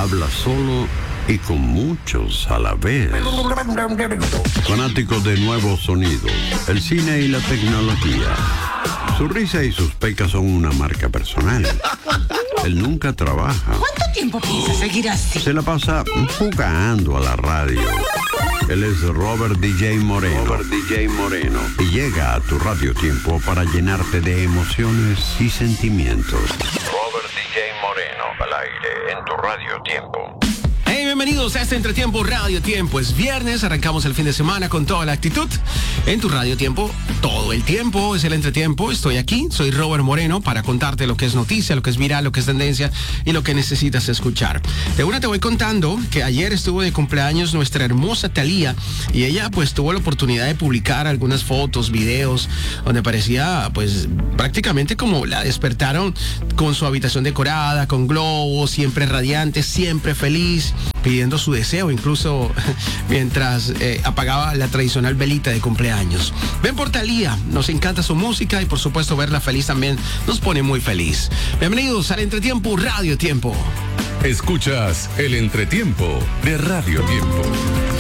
habla solo y con muchos a la vez. Fanático de nuevos sonidos, el cine y la tecnología. Su risa y sus pecas son una marca personal. Él nunca trabaja. ¿Cuánto tiempo piensa seguir así? Se la pasa jugando a la radio. Él es Robert DJ Moreno. Y llega a tu Radio Tiempo para llenarte de emociones y sentimientos. Robert DJ Moreno, al aire en tu Radio Tiempo. Hey, bienvenidos a este Entretiempo Radio Tiempo. Es viernes, arrancamos el fin de semana con toda la actitud. En tu Radio Tiempo, todo el tiempo es el Entretiempo. Estoy aquí, soy Robert Moreno para contarte lo que es noticia, lo que es viral, lo que es tendencia y lo que necesitas escuchar. De una te voy contando que ayer estuvo de cumpleaños nuestra hermosa Thalía y ella pues tuvo la oportunidad de publicar algunas fotos, videos, donde parecía pues prácticamente como la despertaron con su habitación decorada, con globos, siempre radiante, siempre feliz, pidiendo su deseo, incluso mientras apagaba la tradicional velita de cumpleaños. Ven por Thalía, nos encanta su música y por supuesto verla feliz también nos pone muy feliz. Bienvenidos al Entretiempo Radio Tiempo. Escuchas el Entretiempo de Radio Tiempo.